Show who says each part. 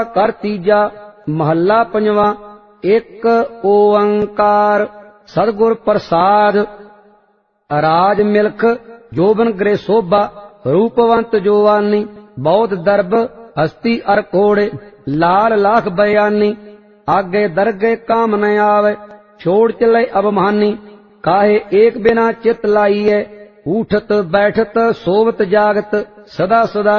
Speaker 1: कर तीजा महला पंजवा। एक ओंकार सतगुर प्रसाद। राज मिल्ख जोबन गृह शोभा रूपवंत जोवानी। बहुत दर्ब हस्ती अर घोड़े लाल लाख बयानी। आगे दरगे काम न आवे छोड़ चले अबमानी। काहे एक बिना चित लाइए उठत बैठत सोवत जागत सदा सदा